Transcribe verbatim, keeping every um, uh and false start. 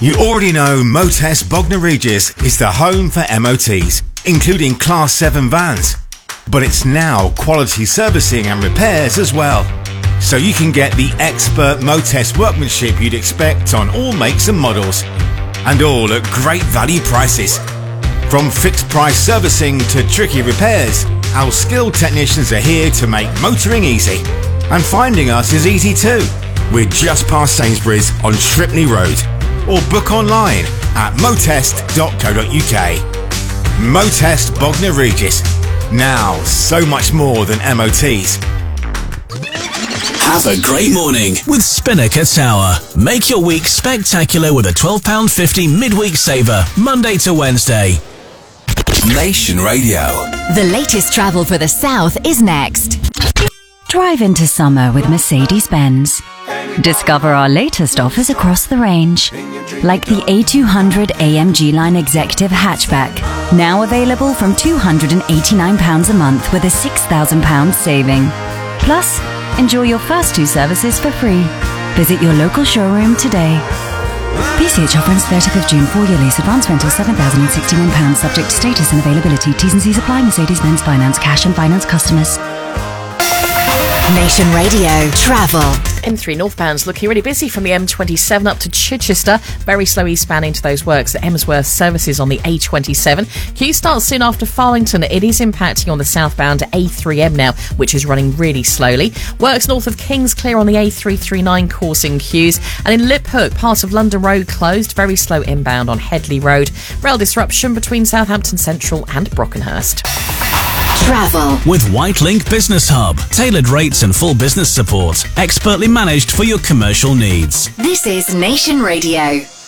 You already know Motest Bognor Regis is the home for M O Ts, including Class seven vans. But it's now quality servicing and repairs as well. So you can get the expert Motest workmanship you'd expect on all makes and models. And all at great value prices. From fixed price servicing to tricky repairs, our skilled technicians are here to make motoring easy. And finding us is easy too. We're just past Sainsbury's on Shripney Road. Or book online at motest dot co dot uk. Motest Bognor Regis. Now, so much more than M O Ts. Have a great morning with Spinnaker Tower. Make your week spectacular with a twelve pounds fifty midweek saver, Monday to Wednesday. Nation Radio. The latest travel for the South is next. Drive into summer with Mercedes-Benz. Discover our latest offers across the range, like the A two hundred A M G Line Executive Hatchback, now available from two hundred eighty-nine pounds a month with a six thousand pounds saving. Plus, enjoy your first two services for free. Visit your local showroom today. P C H offer ends thirtieth of June, four-year lease, advance rental seven thousand sixty-one pounds, subject to status and availability. T's and C's apply. Mercedes-Benz Finance, cash and finance customers. Nation Radio Travel. M three northbound's looking really busy from the M twenty-seven up to Chichester. Very slow eastbound into those works at Emsworth Services on the A twenty-seven. Queue starts soon after Farlington. It is impacting on the southbound A three M now, which is running really slowly. Works north of Kings clear on the A three thirty-nine causing queues. And in Liphook, part of London Road closed. Very slow inbound on Headley Road. Rail disruption between Southampton Central and Brockenhurst. Travel with Whitelink Business Hub. Tailored rates and full business support. Expertly managed for your commercial needs. This is Nation Radio.